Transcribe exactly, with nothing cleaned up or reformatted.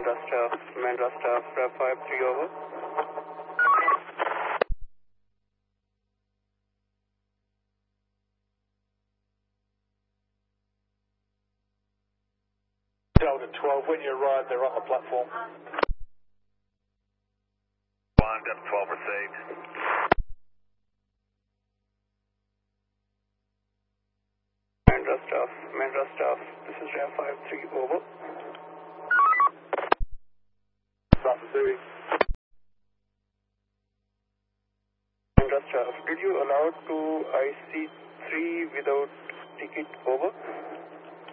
Mahindra staff, Mahindra staff, Rev five three over. Delta twelve, when you arrive, they're on the platform. one, Delta twelve received. Mahindra staff, Mahindra staff, this is Rev five three over. Something to do. Mahindra staff, did you allow to I C three without ticket over?